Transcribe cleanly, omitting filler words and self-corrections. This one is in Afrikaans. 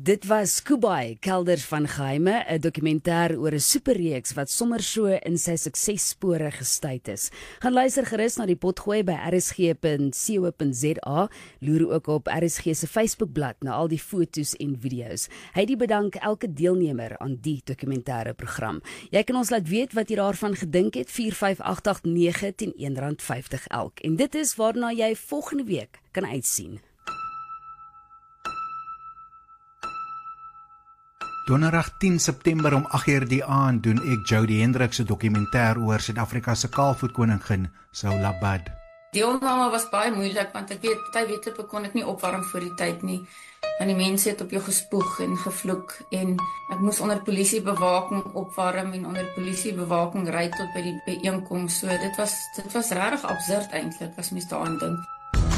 Dit was Kubai, Kelders van Geheime, 'n dokumentêr oor 'n superreeks wat sommer so in sy suksesspore gestuit is. Gaan luister gerus na die potgooi by rsg.co.za, loer ook op RSG se Facebookblad na al die foto's en video's. Hy bedank elke deelnemer aan die dokumentêre program. Jy kan ons laat weet wat jy daarvan gedink het, 45889 teen R1.50 elk. En dit is waarna jy volgende week kan uitsien. Donderdag 10 September om 8:00 die aand doen ek Jody Hendricks se dokumentêr oor Suid-Afrika se kaalvoetkoningin, Zola Bad. Deelname was baie moeilik, want ek weet, party wedlope kon ek nie opwarm voor die tyd nie. Want die mense het op jou gespoeg en gevloek en ek moes onder polisiebewaking opwarm en onder polisiebewaking ry tot by die byeenkoms. So dit was regtig absurd eintlik as mens daaraan dink.